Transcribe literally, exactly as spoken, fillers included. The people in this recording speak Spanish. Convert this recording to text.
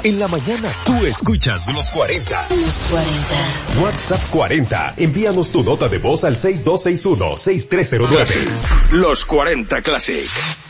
En la mañana tú escuchas Los cuarenta. Los cuarenta. WhatsApp cuarenta. Envíanos tu nota de voz al seis dos seis uno, seis tres cero nueve. Los cuarenta Classic.